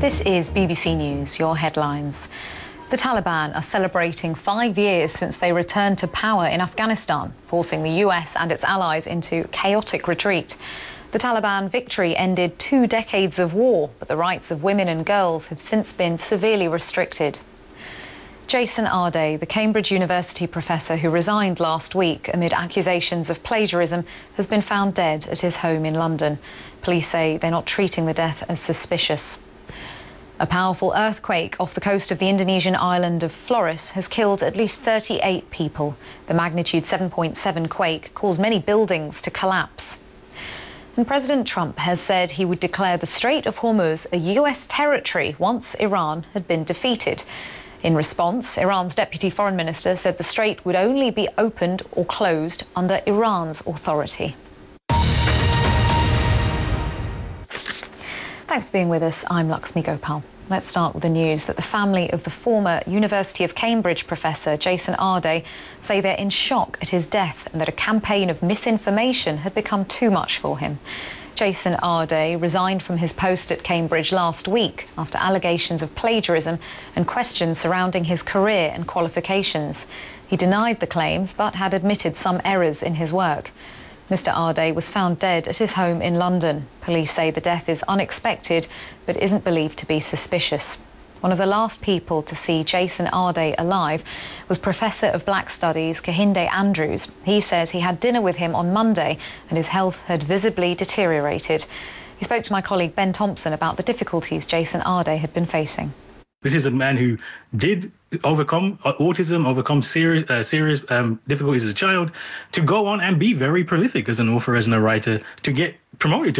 This is BBC News, your headlines. The Taliban are celebrating 5 years since they returned to power in Afghanistan, forcing the US and its allies into chaotic retreat. The Taliban victory ended 2 decades of war, but the rights of women and girls have since been severely restricted. Jason Arday, the Cambridge University professor who resigned last week amid accusations of plagiarism, has been found dead at his home in London. Police say they're not treating the death as suspicious. A powerful earthquake off the coast of the Indonesian island of Flores has killed at least 38 people. The magnitude 7.7 quake caused many buildings to collapse. And President Trump has said he would declare the Strait of Hormuz a US territory once Iran had been defeated. In response, Iran's deputy foreign minister said the strait would only be opened or closed under Iran's authority. Thanks for being with us. I'm Lakshmi Gopal. Let's start with the news that the family of the former University of Cambridge professor Jason Arday say they're in shock at his death and that a campaign of misinformation had become too much for him. Jason Arday resigned from his post at Cambridge last week after allegations of plagiarism and questions surrounding his career and qualifications. He denied the claims but had admitted some errors in his work. Mr. Arday was found dead at his home in London. Police say the death is unexpected but isn't believed to be suspicious. One of the last people to see Jason Arday alive was Professor of Black Studies Kehinde Andrews. He says he had dinner with him on Monday and his health had visibly deteriorated. He spoke to my colleague Ben Thompson about the difficulties Jason Arday had been facing. This is a man who did overcome autism, overcome serious difficulties as a child, to go on and be very prolific as an author, as a writer, to get promoted to